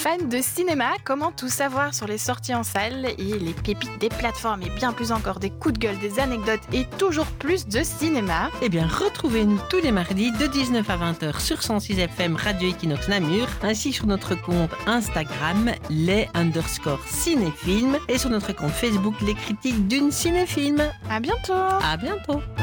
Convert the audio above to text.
fans de cinéma, comment tout savoir sur les sorties en salle et les pépites des plateformes et bien plus encore des coups de gueule, des anecdotes et toujours plus de cinéma? Eh bien, retrouvez-nous tous les mardis de 19 à 20h sur 106 FM Radio Equinox Namur, ainsi sur notre compte Instagram, les_cinéphiles et sur notre compte Facebook, les critiques d'une cinéfilm. À bientôt! À bientôt!